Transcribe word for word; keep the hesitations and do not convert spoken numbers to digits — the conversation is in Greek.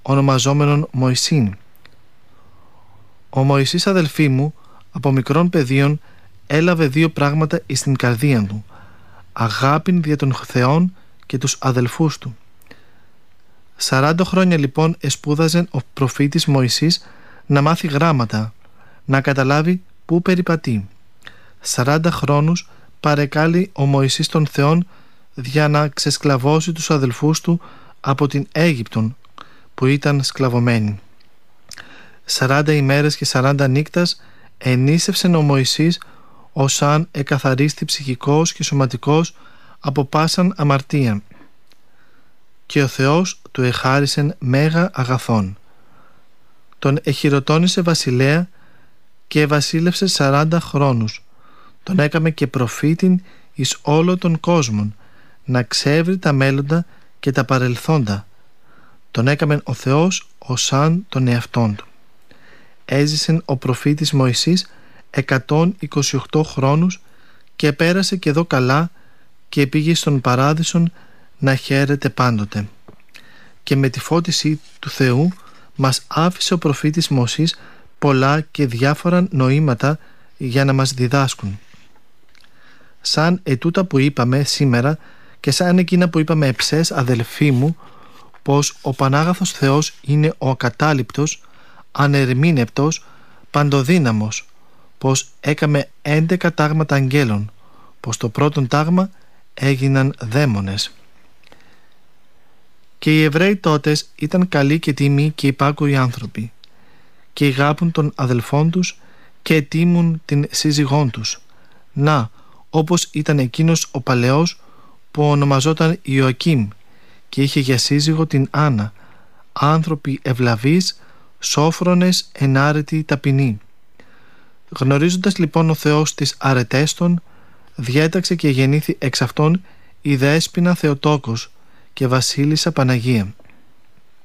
ονομαζόμενον Μωυσήν. Ο Μωυσής, αδελφοί μου, από μικρών παιδίων έλαβε δύο πράγματα εις την καρδία του, αγάπην δια των Θεών και τους αδελφούς του. Σαράντα χρόνια λοιπόν εσπούδαζε ο προφήτης Μωυσής να μάθει γράμματα, να καταλάβει πού περιπατεί. Σαράντα χρόνους παρεκάλει ο Μωυσής των Θεών για να ξεσκλαβώσει τους αδελφούς του από την Αίγυπτον που ήταν σκλαβωμένοι. Σαράντα ημέρες και σαράντα νύκτας ενίσευσε ο Μωυσής ως αν εκαθαρίστη ψυχικός και σωματικός από πάσαν αμαρτία, και ο Θεός του εχάρισεν μέγα αγαθόν. Τον εχειροτώνησε βασιλέα και βασίλευσε σαράντα χρόνους. Τον έκαμε και προφήτην εις όλο τον κόσμον, να ξεύρει τα μέλλοντα και τα παρελθόντα. Τον έκαμεν ο Θεός ως αν τον εαυτόν του. Έζησεν ο προφήτης Μωυσής εκατόν είκοσι οκτώ χρόνους και πέρασε και εδώ καλά και πήγε στον παράδεισον να χαίρεται πάντοτε. Και με τη φώτιση του Θεού μας άφησε ο προφήτης Μωυσής πολλά και διάφορα νοήματα για να μας διδάσκουν. Σαν ετούτα που είπαμε σήμερα και σαν εκείνα που είπαμε εψές, αδελφοί μου, πως ο Πανάγαθος Θεός είναι ο ακατάληπτος, ανερμήνεπτος, παντοδύναμος, πως έκαμε έντεκα τάγματα αγγέλων, πως το πρώτον τάγμα έγιναν δαίμονες. Και οι Εβραίοι τότες ήταν καλοί και τίμοι και υπάκουοι άνθρωποι, και ηγάπουν των αδελφών τους και ετίμουν την σύζυγόν τους. Να, όπως ήταν εκείνος ο παλαιός που ονομαζόταν Ιωακήμ και είχε για σύζυγο την Άννα, άνθρωποι ευλαβείς, σόφρονες, ενάρετοι, ταπεινοί. Γνωρίζοντας λοιπόν ο Θεός τις αρετές των, διέταξε και γεννήθη εξ αυτών η Δέσποινα Θεοτόκος και Βασίλισσα Παναγία.